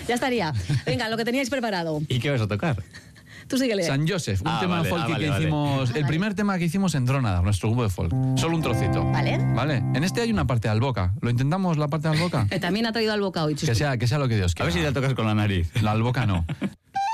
Ya estaría. Venga, lo que teníais preparado. ¿Y qué vas a tocar? Tú síguele. San Joseph, un tema vale, folk que vale. hicimos, el primer tema que hicimos en Trónada, nuestro grupo de folk. Solo un trocito. Vale. Vale. En este hay una parte de alboca. ¿Lo intentamos la parte de alboca? Que también ha traído al boca hoy, Chus. Que sea lo que Dios A quiera. ver si la tocas con la nariz. La alboca no.